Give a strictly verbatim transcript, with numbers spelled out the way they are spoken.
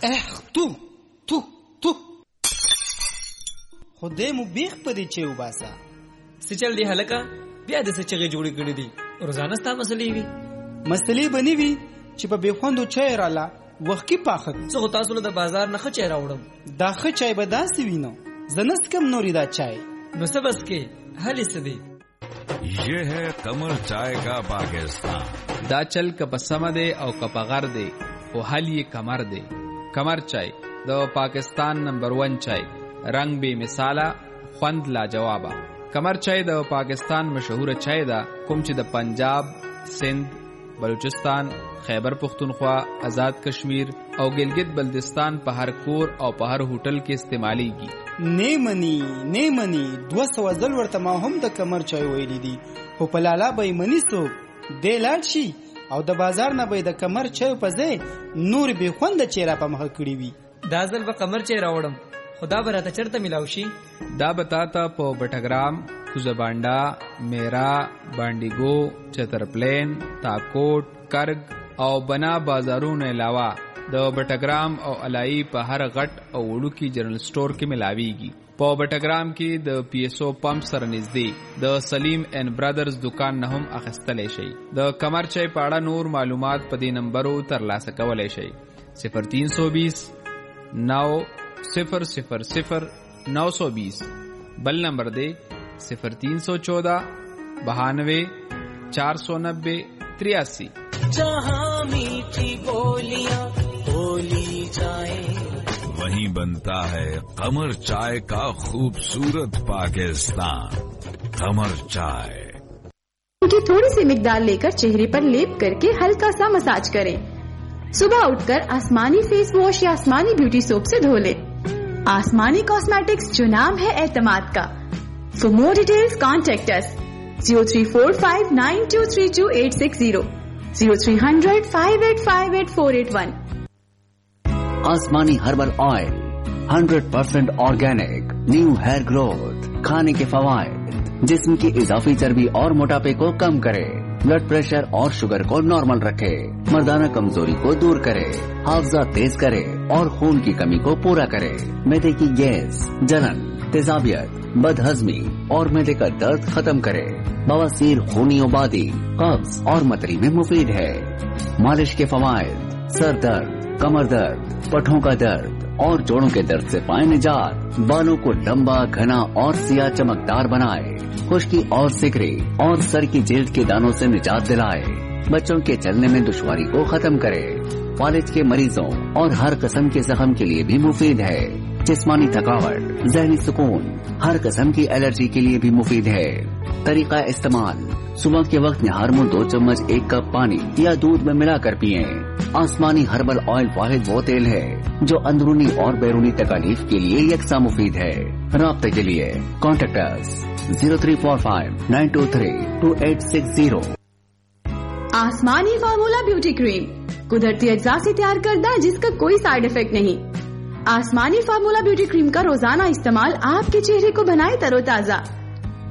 اخ تو تو تو خدای مو بیخ پدې چې وباسا سچل دی هلکا بیا د سچغه جوړی کړی دی روزانه ستا مسلې وی مسلې بنی وی چې په بخوندو چای رااله وخت کې پاخه څو تاسو له بازار نه خچای راوړم دا خچای به داسې وینو زنست کم نوری دا چای نو سبس کې حل سدي یہ ہے قمر چائے کا پاکستان. دا چل کپ سم دے او کپ غر دے او حل یہ کمر دے. کمر چائے دا پاکستان نمبر ون چائے رنگ بے مثالا خوند لا جوابا. کمر چائے دا پاکستان مشہور چائے دا کم چی دا پنجاب، سندھ، بلوچستان، خیبر پختونخوا، آزاد کشمیر او گلگت بلدستان په هر کور او په هر هوټل کې استعمالیږي. نیمنی نیمنی دو سو ځل ورته ما هم د کمر چای ویلی دي خو په لالا به منی سو دی لاړ شي او د بازار نه به د کمر چای په ځای نور به خوند چیرې په مخ کړی وي. دا ځل به کمر چای راوړم خدا به راته چرته ملاو شي. دا بتاتا په بټګرام، کوزبانډا، میرا، بانډیګو، چترپلین، تاکوٹ، کرگ او بنا بازارونو علاوه د بټګرام او الائی په هر غټ او وړو کې جنرل سٹور کې ملاويږي. په بټګرام کې د پی ایس او پمپ سره نږدې د سلیم اینڈ برادرز دکان نه هم اخیستلی شي. د کمر چای په اړه نور معلومات په دې نمبرو ترلاسه کولی شئ. صفر تین سو بیس نو صفر صفر صفر نو سو بیس. بل نمبر دے صفر تین سو چودہ بہانوے چار سو نبے تریاسی. جہاں میٹھی بولیاں بولی جائیں وہیں بنتا ہے قمر چائے کا خوبصورت پاکستان. قمر چائے کی تھوڑی سی مقدار لے کر چہرے پر لیپ کر کے ہلکا سا مساج کریں. صبح اٹھ کر آسمانی فیس واش یا آسمانی بیوٹی سوپ سے دھو لیں. آسمانی کاسمیٹکس جو نام ہے اعتماد کا. Four more details contact us zero three four five nine to three to eight six zero zero three hundred five eight five eight four eight one. آسمانی herbal oil hundred percent organic new hair growth. کھانے کے فوائد: جسم کی اضافی چربی اور موٹاپے کو کم کرے، بلڈ پریشر اور شوگر کو نارمل رکھے، مردانہ کمزوری کو دور کرے، حافظہ تیز کرے اور خون کی کمی کو پورا کرے، معدے کی گیس، جلن، تیزابیت، بد ہضمی اور معدے کا درد ختم کرے، بواسیر، خونی آبادی، قبض اور متری میں مفید ہے. مالش کے فوائد: سر درد، کمر درد، پٹھوں کا درد اور جوڑوں کے درد سے پائے نجات. بالوں کو لمبا، گھنا اور سیاہ چمکدار بنائے، خشکی اور سکری اور سر کی جلد کے دانوں سے نجات دلائے، بچوں کے چلنے میں دشواری کو ختم کرے، فالج کے مریضوں اور ہر قسم کے زخم کے لیے بھی مفید ہے. جسمانی تھکاوٹ، ذہنی سکون، ہر قسم کی الرجی کے لیے بھی مفید ہے. طریقہ استعمال: صبح کے وقت نہار میں دو چمچ ایک کپ پانی یا دودھ میں ملا کر پئیں. آسمانی ہربل آئل واحد وہ تیل ہے جو اندرونی اور بیرونی تکالیف کے لیے یکساں مفید ہے. رابطے کے لیے contact us zero three four five nine to three to eight six zero. آسمانی فارمولا بیوٹی کریم قدرتی اجزاء سے تیار کردہ جس کا کوئی سائیڈ افیکٹ نہیں. آسمانی فارمولا بیوٹی کریم کا روزانہ استعمال آپ کے چہرے کو بنائے تر و تازہ.